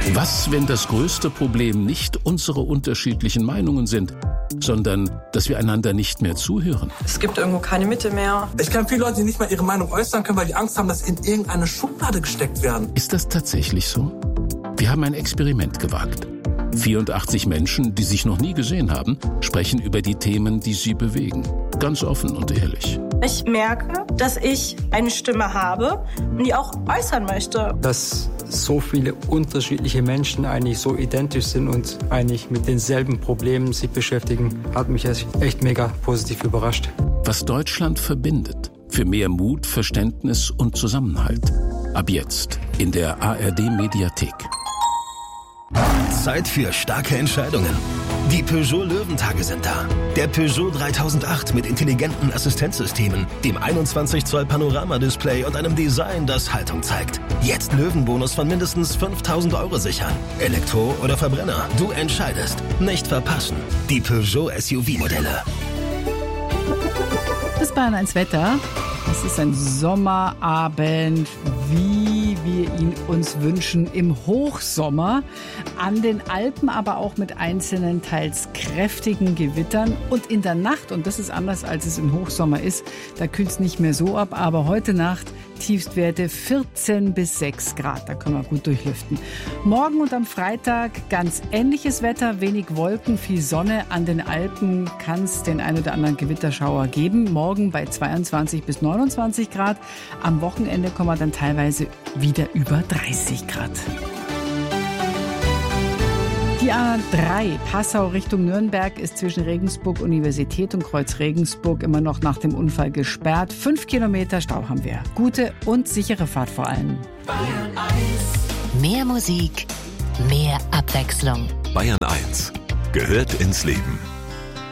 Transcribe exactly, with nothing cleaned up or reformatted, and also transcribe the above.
Was, wenn das größte Problem nicht unsere unterschiedlichen Meinungen sind, sondern dass wir einander nicht mehr zuhören? Es gibt irgendwo keine Mitte mehr. Ich kenne viele Leute, die nicht mal ihre Meinung äußern können, weil die Angst haben, dass sie in irgendeine Schublade gesteckt werden. Ist das tatsächlich so? Wir haben ein Experiment gewagt. vierundachtzig Menschen, die sich noch nie gesehen haben, sprechen über die Themen, die sie bewegen. Ganz offen und ehrlich. Ich merke, dass ich eine Stimme habe und die auch äußern möchte. Dass so viele unterschiedliche Menschen eigentlich so identisch sind und eigentlich mit denselben Problemen sich beschäftigen, hat mich echt mega positiv überrascht. Was Deutschland verbindet. Für mehr Mut, Verständnis und Zusammenhalt. Ab jetzt in der A R D-Mediathek. Zeit für starke Entscheidungen. Die Peugeot Löwentage sind da. Der Peugeot dreitausendacht mit intelligenten Assistenzsystemen, dem einundzwanzig Zoll Panoramadisplay und einem Design, das Haltung zeigt. Jetzt Löwenbonus von mindestens fünftausend Euro sichern. Elektro oder Verbrenner, du entscheidest. Nicht verpassen. Die Peugeot S U V-Modelle. Das Bayern eins Wetter. Es ist ein Sommerabend, wie wir ihn uns wünschen, im Hochsommer. An den Alpen aber auch mit einzelnen, teils kräftigen Gewittern. Und in der Nacht, und das ist anders als es im Hochsommer ist, da kühlt es nicht mehr so ab, aber heute Nacht Tiefstwerte vierzehn bis sechs Grad, da können wir gut durchlüften. Morgen und am Freitag ganz ähnliches Wetter, wenig Wolken, viel Sonne. An den Alpen kann es den ein oder anderen Gewitterschauer geben. Morgen bei zweiundzwanzig bis neunundzwanzig Grad. Am Wochenende kommen wir dann teilweise wieder über dreißig Grad. Die A drei Passau Richtung Nürnberg ist zwischen Regensburg Universität und Kreuz Regensburg immer noch nach dem Unfall gesperrt. Fünf Kilometer Stau haben wir. Gute und sichere Fahrt vor allem. Bayern eins. Mehr Musik, mehr Abwechslung. Bayern eins gehört ins Leben.